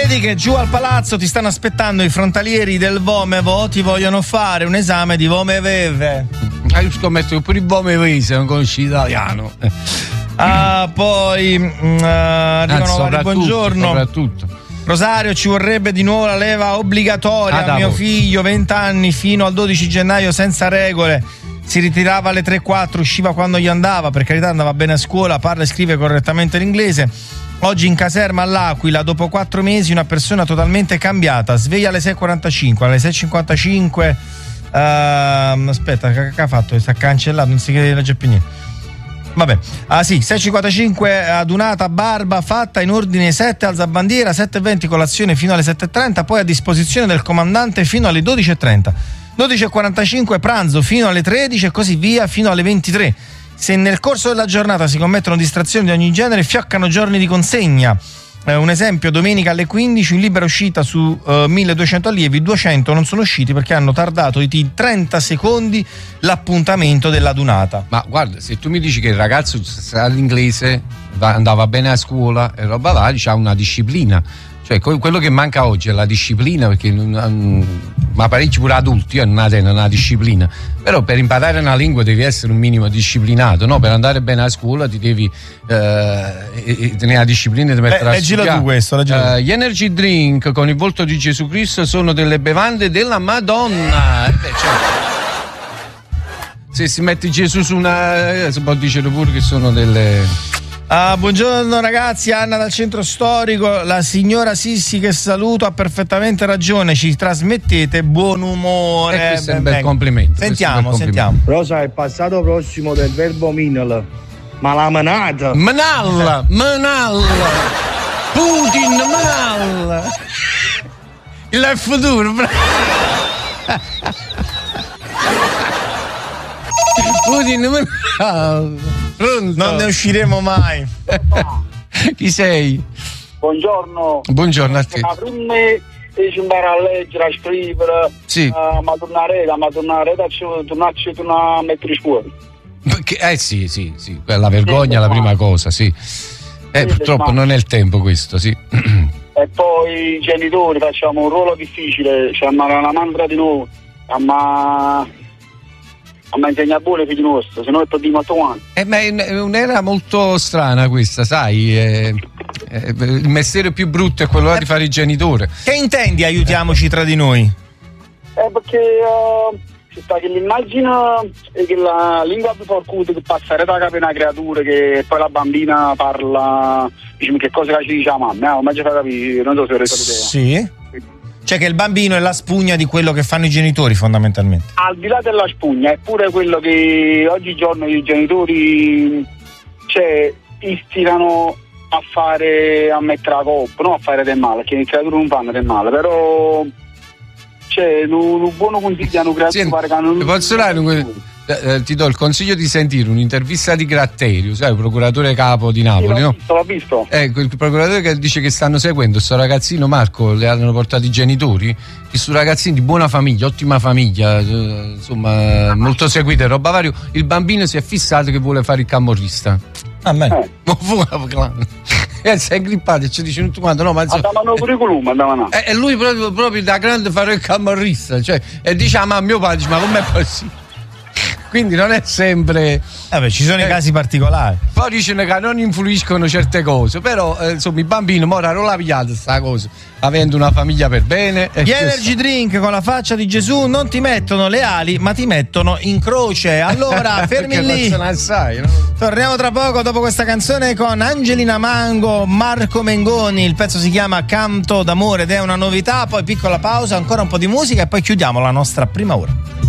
vedi che giù al palazzo ti stanno aspettando i frontalieri del Vomevo, ti vogliono fare un esame di Vomeveve. Io scommetto che pure il Vomevese non conosci l'italiano. Poi arrivano vari buongiorno. Soprattutto. Rosario, ci vorrebbe di nuovo la leva obbligatoria. Mio figlio, 20 anni, fino al 12 gennaio senza regole. Si ritirava alle 3-4, usciva quando gli andava, per carità andava bene a scuola, parla e scrive correttamente l'inglese. Oggi in caserma all'Aquila, dopo 4 mesi, una persona totalmente cambiata, sveglia alle 6.45, alle 6.55 aspetta, che ha fatto? Sta cancellato, non si legge più niente. Vabbè, 6.55 adunata barba fatta in ordine 7 alzabandiera, 7.20 colazione fino alle 7.30, poi a disposizione del comandante fino alle 12.30, 12.45 pranzo fino alle 13 e così via fino alle 23. Se nel corso della giornata si commettono distrazioni di ogni genere, fioccano giorni di consegna. Un esempio, domenica alle 15 in libera uscita su 1200 allievi, 200 non sono usciti perché hanno tardato di 30 secondi l'appuntamento dell'adunata. Ma guarda, se tu mi dici che il ragazzo sa l'inglese, andava bene a scuola e roba varia, c'ha una disciplina. Cioè quello che manca oggi è la disciplina, perché ma parecchi pure adulti non hanno una disciplina. Però per imparare una lingua devi essere un minimo disciplinato, no? Per andare bene a scuola ti devi tenere la disciplina di mettere a studiare. Leggilo tu questo, leggilo. Gli energy drink con il volto di Gesù Cristo sono delle bevande della Madonna. Se si mette Gesù su una si può dire pure che sono delle... buongiorno ragazzi, Anna dal centro storico. La signora Sissi che saluto ha perfettamente ragione, ci trasmettete buon umore. Questo è un bel complimento. Sentiamo. Rosa, è passato prossimo del verbo minal, ma la manata. Manalla Putin, manalla il futuro. Putin, manalla. Pronto? Non ne usciremo mai. Chi sei? Buongiorno a te. Ma prima ci impara a leggere, a scrivere, sì. Ma tornare a mettere fuori. Sì, la vergogna è la prima cosa, sì. Purtroppo non è il tempo questo, sì. E poi i genitori facciamo un ruolo difficile, cioè la mandra di noi, ma insegna buono i figli nostri, se no è per di 8 anni. Ma è un'era molto strana questa, sai, il mestiere più brutto è quello di fare il genitore. Che intendi aiutiamoci tra di noi? Perché ci sta che l'immagine è che la lingua più forcuta che passa da capo una creatura che poi la bambina parla, diciamo che cosa ci dice la mamma, ma già fa capire, non so se avete idea. Sì. Cioè che il bambino è la spugna di quello che fanno i genitori fondamentalmente. Al di là della spugna è pure quello che oggigiorno i genitori istigano a mettere la coppa, non a fare del male, perché le creature non fanno del male, però un buono consiglio hanno creato pare che non posso dare ti do il consiglio di sentire un'intervista di Gratterio, sai, il procuratore capo di Napoli, sì, l'ho visto. Il procuratore che dice che stanno seguendo sto ragazzino Marco, le hanno portato i genitori, questo ragazzino di buona famiglia, ottima famiglia, insomma molto seguito e roba vario. Il bambino si è fissato che vuole fare il camorrista. E si è grippato e ci dice tutto quanto, no, ma andavano curriculum, andavano. E lui proprio da grande fare il camorrista, cioè, e dice a mio padre, dice, ma com'è possibile? Quindi non è sempre. Ci sono i casi particolari. Poi dicono che non influiscono certe cose, però insomma i bambini ora non l'ha pigliata sta cosa, avendo una famiglia per bene. Gli energy drink con la faccia di Gesù non ti mettono le ali, ma ti mettono in croce. Allora fermi lì. Assai, no? Torniamo tra poco dopo questa canzone con Angelina Mango, Marco Mengoni. Il pezzo si chiama Canto d'amore ed è una novità. Poi piccola pausa, ancora un po' di musica e poi chiudiamo la nostra prima ora.